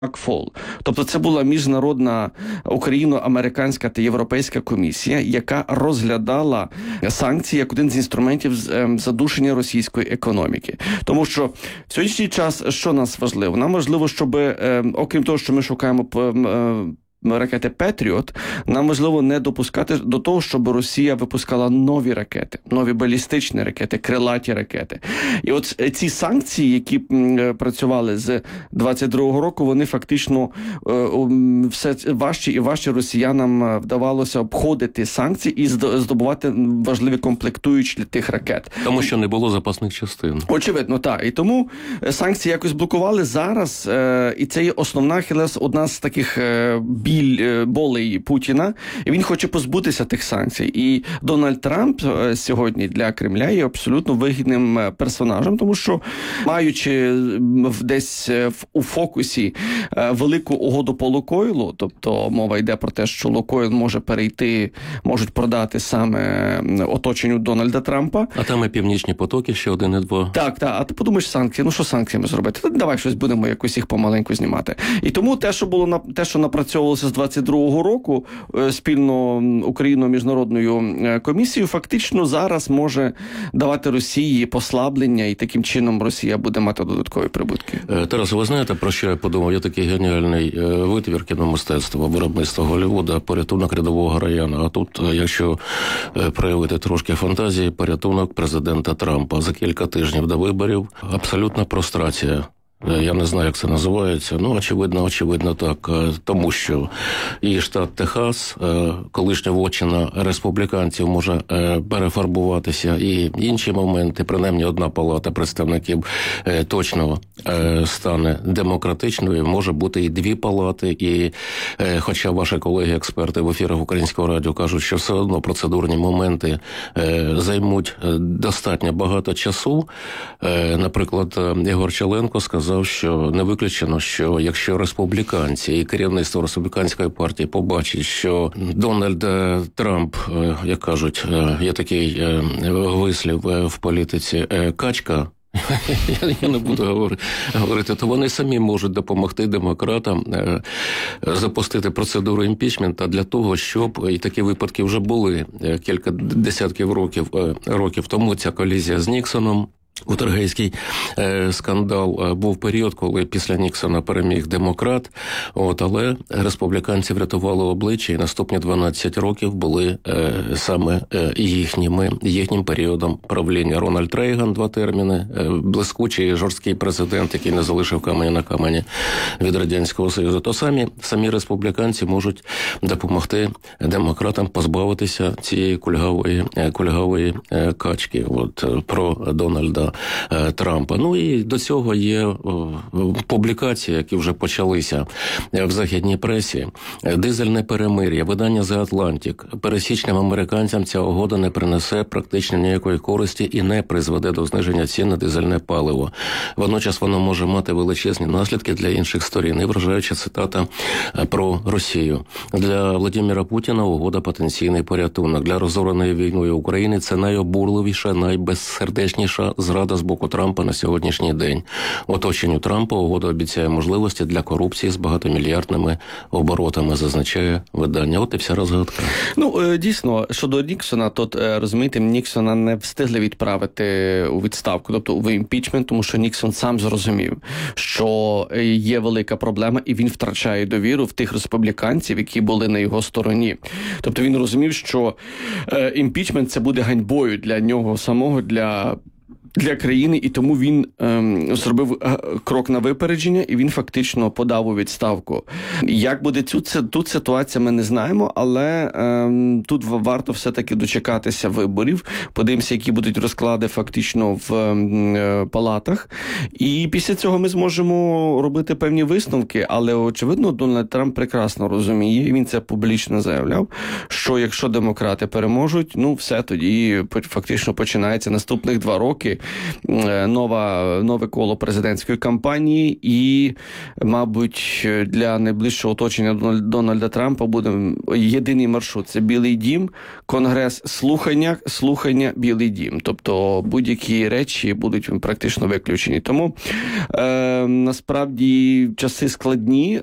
МакФол. Тобто це була міжнародна україно-американська та європейська комісія, яка розглядала санкції як один з інструментів задушення російської економіки. Тому що в сьогоднішній час, що нас важливо? Нам важливо, щоб, окрім того, що ми шукаємо ракети «Петріот», нам важливо не допускати до того, щоб Росія випускала нові ракети, нові балістичні ракети, крилаті ракети. І от ці санкції, які працювали з 22-го року, вони фактично все важче і важче росіянам вдавалося обходити санкції і здобувати важливі комплектуючі для тих ракет. Тому що не було запасних частин. Очевидно, так. І тому санкції якось блокували зараз, і це є основна одна з таких болей Путіна, і він хоче позбутися тих санкцій. І Дональд Трамп сьогодні для Кремля є абсолютно вигідним персонажем, тому що, маючи десь у фокусі велику угоду по Лукойлу, тобто мова йде про те, що Лукойл може перейти, можуть продати саме оточенню Дональда Трампа. А там і Північні потоки ще 1 і 2. Так. А ти подумаєш, санкції, ну що санкціями зробити? Давай щось будемо якось їх помаленьку знімати. І тому те, що напрацьовувалося з 22-го року спільно Україно-міжнародною комісією, фактично зараз може давати Росії послаблення, і таким чином Росія буде мати додаткові прибутки. Тарас, ви знаєте, про що я подумав? Є такий геніальний витвір кіномистецтва, виробництва Голлівуда, порятунок рядового раяна. А тут, якщо проявити трошки фантазії, порятунок президента Трампа за кілька тижнів до виборів. Абсолютна прострація. Я не знаю, як це називається. Ну, очевидно так. Тому що і штат Техас, колишня вотчина республіканців, може перефарбуватися, і інші моменти, принаймні одна палата представників точно стане демократичною, може бути і 2 палати, і хоча ваші колеги-експерти в ефірах Українського радіо кажуть, що все одно процедурні моменти займуть достатньо багато часу. Наприклад, Ігор Чаленко сказав, що не виключено, що якщо республіканці і керівництво республіканської партії побачить, що Дональд Трамп, як кажуть, є такий вислів в політиці, качка, я не буду говорити, то вони самі можуть допомогти демократам запустити процедуру імпічменту для того, щоб, і такі випадки вже були кілька десятків років тому, ця колізія з Ніксоном, Утергейський скандал, був період, коли після Ніксона переміг демократ, але республіканці врятували обличчя, і наступні 12 років були саме їхнім періодом правління. Рональд Рейган, 2 терміни, блискучий, жорсткий президент, який не залишив каменя на камені від Радянського Союзу. То самі республіканці можуть допомогти демократам позбавитися цієї кульгавої качки. Про Дональда Трампа. Ну і до цього є публікації, які вже почалися в західній пресі. Дизельне перемир'я, видання The Atlantic. Пересічним американцям ця угода не принесе практично ніякої користі і не призведе до зниження цін на дизельне паливо. Водночас воно може мати величезні наслідки для інших сторін. І вражаюча цитата про Росію. Для Владимира Путіна угода потенційний порятунок. Для розореної війною України це найобурливіша, найбезсердечніша зрада з боку Трампа на сьогоднішній день. Оточенню Трампа угода обіцяє можливості для корупції з багатомільярдними оборотами, зазначає видання. От і вся розгадка. Ну, дійсно, щодо Ніксона, тут, розумієте, Ніксона не встигли відправити у відставку, тобто в імпічмент, тому що Ніксон сам зрозумів, що є велика проблема, і він втрачає довіру в тих республіканців, які були на його стороні. Тобто він розумів, що імпічмент – це буде ганьбою для нього самого, для країни, і тому він зробив крок на випередження, і він фактично подав у відставку. Як буде тут ситуація, ми не знаємо, але тут варто все-таки дочекатися виборів, подивимося, які будуть розклади фактично в палатах, і після цього ми зможемо робити певні висновки, але, очевидно, Дональд Трамп прекрасно розуміє, і він це публічно заявляв, що якщо демократи переможуть, ну все, тоді фактично починається наступних 2 роки нове коло президентської кампанії, і, мабуть, для найближчого оточення Дональда Трампа буде єдиний маршрут – це Білий дім, Конгрес, слухання, Білий дім. Тобто будь-які речі будуть практично виключені. Тому насправді часи складні,